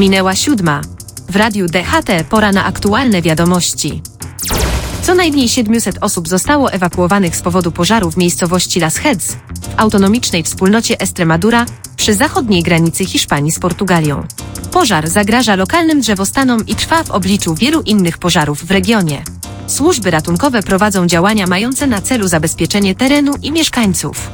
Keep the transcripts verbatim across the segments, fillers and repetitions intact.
Minęła siódma. W Radiu D H T pora na aktualne wiadomości. Co najmniej siedmiuset osób zostało ewakuowanych z powodu pożaru w miejscowości Las Heads, w autonomicznej wspólnocie Estremadura, przy zachodniej granicy Hiszpanii z Portugalią. Pożar zagraża lokalnym drzewostanom i trwa w obliczu wielu innych pożarów w regionie. Służby ratunkowe prowadzą działania mające na celu zabezpieczenie terenu i mieszkańców.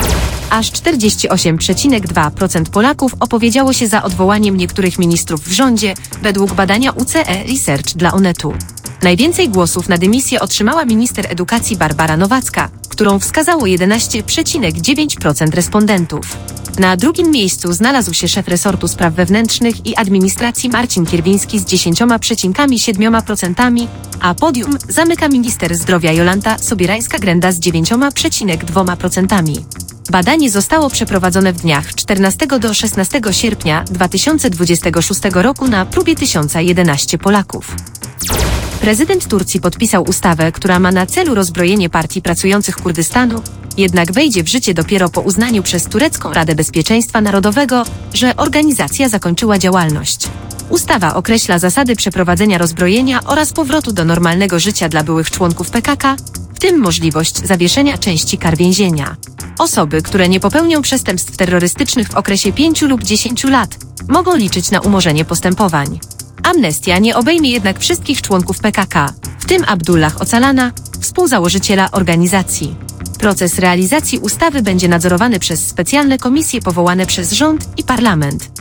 Aż czterdzieści osiem przecinek dwa procent Polaków opowiedziało się za odwołaniem niektórych ministrów w rządzie, według badania U C E Research dla Onetu. Najwięcej głosów na dymisję otrzymała minister edukacji Barbara Nowacka, którą wskazało jedenaście przecinek dziewięć procent respondentów. Na drugim miejscu znalazł się szef resortu spraw wewnętrznych i administracji Marcin Kierwiński z dziesięć przecinek siedem procent, a podium zamyka minister zdrowia Jolanta Sobierańska-Grenda z dziewięć przecinek dwa procent. Badanie zostało przeprowadzone w dniach czternastego do szesnastego sierpnia dwa tysiące dwudziestego szóstego roku na próbie tysiąc jedenaście Polaków. Prezydent Turcji podpisał ustawę, która ma na celu rozbrojenie partii pracujących Kurdystanu, jednak wejdzie w życie dopiero po uznaniu przez turecką Radę Bezpieczeństwa Narodowego, że organizacja zakończyła działalność. Ustawa określa zasady przeprowadzenia rozbrojenia oraz powrotu do normalnego życia dla byłych członków P K K, w tym możliwość zawieszenia części kar więzienia. Osoby, które nie popełnią przestępstw terrorystycznych w okresie pięciu lub dziesięciu lat, mogą liczyć na umorzenie postępowań. Amnestia nie obejmie jednak wszystkich członków P K K, w tym Abdullah Ocalana, współzałożyciela organizacji. Proces realizacji ustawy będzie nadzorowany przez specjalne komisje powołane przez rząd i parlament.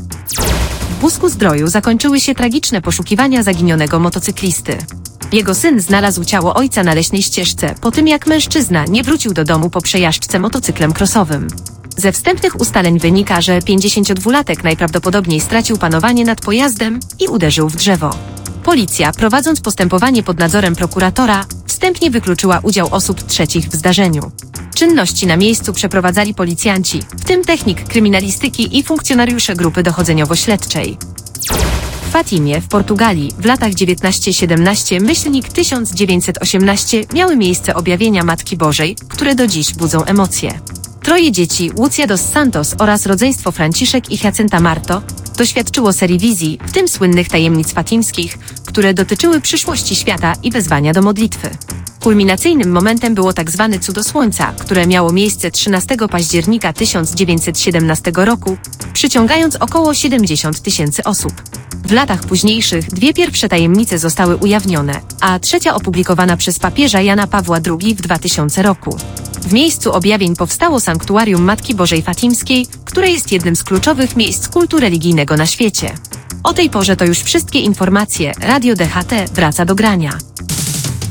W Busku-Zdroju zakończyły się tragiczne poszukiwania zaginionego motocyklisty. Jego syn znalazł ciało ojca na leśnej ścieżce po tym, jak mężczyzna nie wrócił do domu po przejażdżce motocyklem crossowym. Ze wstępnych ustaleń wynika, że pięćdziesięciodwulatek najprawdopodobniej stracił panowanie nad pojazdem i uderzył w drzewo. Policja, prowadząc postępowanie pod nadzorem prokuratora, wstępnie wykluczyła udział osób trzecich w zdarzeniu. Czynności na miejscu przeprowadzali policjanci, w tym technik kryminalistyki i funkcjonariusze grupy dochodzeniowo-śledczej. W Fatimie w Portugalii w latach dziewiętnaście siedemnaście myślnik tysiąc dziewięćset osiemnaście miały miejsce objawienia Matki Bożej, które do dziś budzą emocje. Troje dzieci, Lucia dos Santos oraz rodzeństwo Franciszek i Jacinta Marto, doświadczyło serii wizji, w tym słynnych tajemnic fatimskich, które dotyczyły przyszłości świata i wezwania do modlitwy. Kulminacyjnym momentem było tzw. cudo słońca, które miało miejsce trzynastego października tysiąc dziewięćset siedemnastego roku, przyciągając około siedemdziesiąt tysięcy osób. W latach późniejszych dwie pierwsze tajemnice zostały ujawnione, a trzecia opublikowana przez papieża Jana Pawła drugiego w dwa tysiące roku. W miejscu objawień powstało sanktuarium Matki Bożej Fatimskiej, które jest jednym z kluczowych miejsc kultu religijnego na świecie. O tej porze to już wszystkie informacje. Radio D H T wraca do grania.